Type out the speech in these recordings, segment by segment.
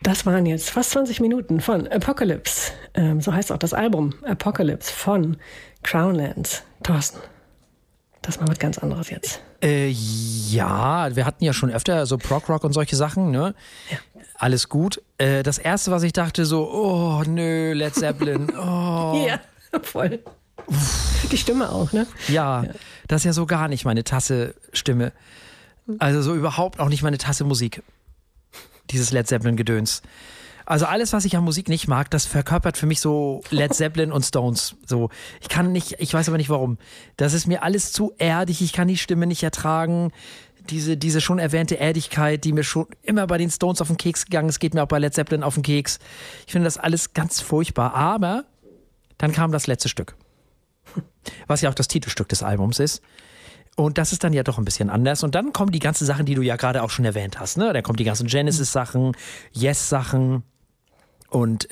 Das waren jetzt fast 20 Minuten von Apocalypse. So heißt auch das Album, Apocalypse von Crownlands. Thorsten, das ist mal was ganz anderes jetzt. Ja, wir hatten ja schon öfter so Prog-Rock und solche Sachen, ne? Ja. Alles gut. Das erste, was ich dachte, so, oh nö, Led Zeppelin. Oh. Ja, voll. Die Stimme auch, ne? Ja, das ist ja so gar nicht meine Tasse Stimme. Also so überhaupt auch nicht meine Tasse Musik. Dieses Led Zeppelin-Gedöns. Also alles, was ich an Musik nicht mag, das verkörpert für mich so Led Zeppelin und Stones. So, ich weiß aber nicht warum. Das ist mir alles zu erdig, ich kann die Stimme nicht ertragen. Diese schon erwähnte Erdigkeit, die mir schon immer bei den Stones auf den Keks gegangen ist, geht mir auch bei Led Zeppelin auf den Keks. Ich finde das alles ganz furchtbar. Aber dann kam das letzte Stück. Was ja auch das Titelstück des Albums ist. Und das ist dann ja doch ein bisschen anders. Und dann kommen die ganzen Sachen, die du ja gerade auch schon erwähnt hast. Ne? Dann kommen die ganzen Genesis-Sachen, Yes-Sachen und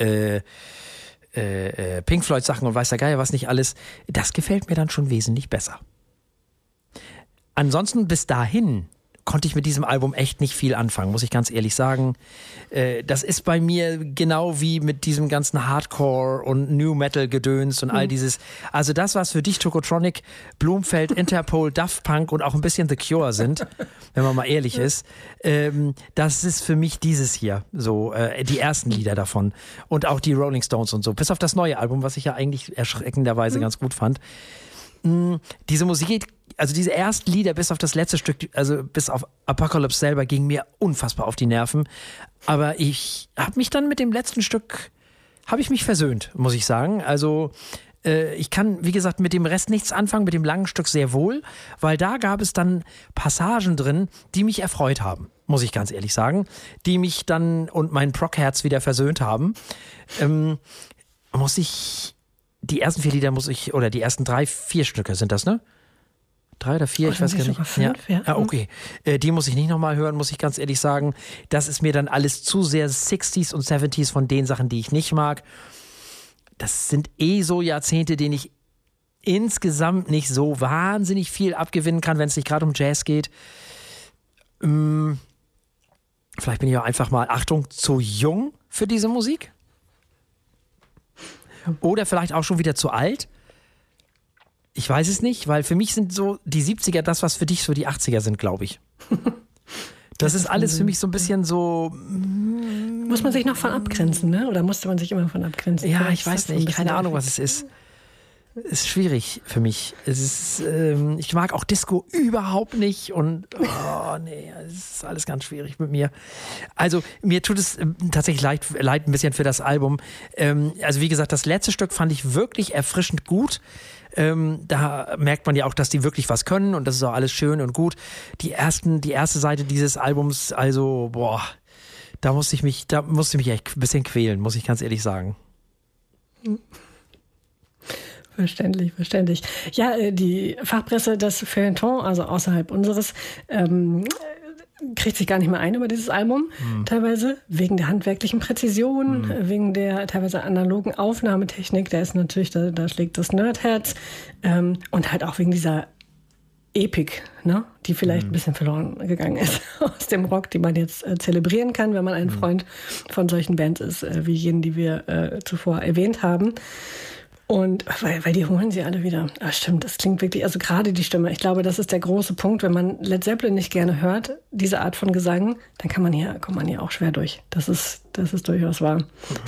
Pink Floyd-Sachen und weiß der Geier was nicht alles. Das gefällt mir dann schon wesentlich besser. Ansonsten bis dahin konnte ich mit diesem Album echt nicht viel anfangen, muss ich ganz ehrlich sagen. Das ist bei mir genau wie mit diesem ganzen Hardcore und New Metal Gedöns und all dieses. Also das, was für dich Tokotronic, Blumfeld, Interpol, Daft Punk und auch ein bisschen The Cure sind, wenn man mal ehrlich ist, das ist für mich dieses hier, so die ersten Lieder davon und auch die Rolling Stones und so. Bis auf das neue Album, was ich ja eigentlich erschreckenderweise ganz gut fand. Diese Musik, also diese ersten Lieder bis auf das letzte Stück, also bis auf Apocalypse selber, ging mir unfassbar auf die Nerven. Aber ich habe mich dann mit dem letzten Stück, habe ich mich versöhnt, muss ich sagen. Also ich kann, wie gesagt, mit dem Rest nichts anfangen, mit dem langen Stück sehr wohl, weil da gab es dann Passagen drin, die mich erfreut haben, muss ich ganz ehrlich sagen, die mich dann und mein Prog-Herz wieder versöhnt haben. Die ersten 4 Lieder oder die ersten 3, 4 Stücke sind das, ne? 3 oder 4, ich weiß gar nicht. 5, ja. Ah, okay. Die muss ich nicht nochmal hören, muss ich ganz ehrlich sagen. Das ist mir dann alles zu sehr 60s und 70s von den Sachen, die ich nicht mag. Das sind so Jahrzehnte, denen ich insgesamt nicht so wahnsinnig viel abgewinnen kann, wenn es nicht gerade um Jazz geht. Vielleicht bin ich auch einfach mal, Achtung, zu jung für diese Musik. Oder vielleicht auch schon wieder zu alt. Ich weiß es nicht, weil für mich sind so die 70er das, was für dich so die 80er sind, glaube ich. Das ist alles für mich so ein bisschen so... Muss man sich noch von abgrenzen, ne? Oder musste man sich immer von abgrenzen? Ja, ich weiß nicht. Keine Ahnung, was es ist. Ist schwierig für mich. Ich mag auch Disco überhaupt nicht und es ist alles ganz schwierig mit mir. Also mir tut es tatsächlich leid ein bisschen für das Album. Also wie gesagt, das letzte Stück fand ich wirklich erfrischend gut. Da merkt man ja auch, dass die wirklich was können und das ist auch alles schön und gut. Die erste Seite dieses Albums, also da musste ich mich echt ein bisschen quälen, muss ich ganz ehrlich sagen. Verständlich. Ja, die Fachpresse, das Feuilleton, also außerhalb unseres, kriegt sich gar nicht mehr ein über dieses Album, teilweise, wegen der handwerklichen Präzision, wegen der teilweise analogen Aufnahmetechnik, da ist natürlich, da schlägt das Nerdherz, und halt auch wegen dieser Epik, ne, die vielleicht ein bisschen verloren gegangen ist aus dem Rock, die man jetzt zelebrieren kann, wenn man ein Freund von solchen Bands ist, wie jenen, die wir zuvor erwähnt haben. Und weil die holen sie alle wieder. Ah, stimmt, das klingt wirklich, also gerade die Stimme. Ich glaube, das ist der große Punkt. Wenn man Led Zeppelin nicht gerne hört, diese Art von Gesang, dann kommt man hier auch schwer durch. Das ist durchaus wahr.